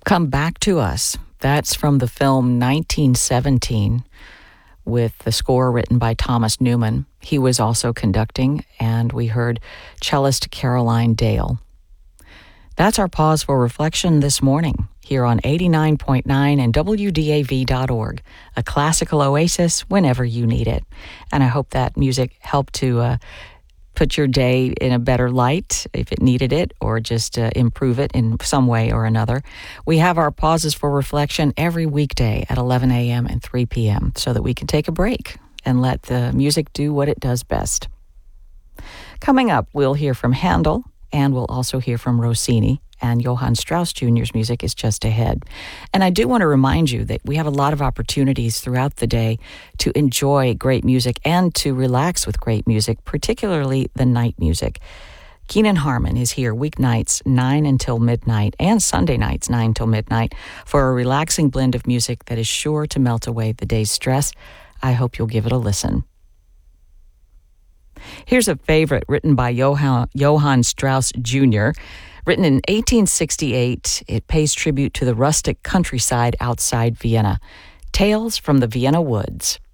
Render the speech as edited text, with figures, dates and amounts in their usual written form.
Come Back to Us. That's from the film 1917 with the score written by Thomas Newman. He was also conducting, and we heard cellist Caroline Dale. That's our pause for reflection this morning here on 89.9 and WDAV.org, a classical oasis whenever you need it. And I hope that music helped to put your day in a better light if it needed it, or just improve it in some way or another. We have our pauses for reflection every weekday at 11 a.m. and 3 p.m. so that we can take a break and let the music do what it does best. Coming up, we'll hear from Handel, and we'll also hear from Rossini, and Johann Strauss Jr.'s music is just ahead. And I do want to remind you that we have a lot of opportunities throughout the day to enjoy great music and to relax with great music, particularly the night music. Keenan Harmon is here weeknights 9 until midnight and Sunday nights 9 till midnight for a relaxing blend of music that is sure to melt away the day's stress. I hope you'll give it a listen. Here's a favorite written by Johann Strauss Jr. Written in 1868, it pays tribute to the rustic countryside outside Vienna. Tales from the Vienna Woods.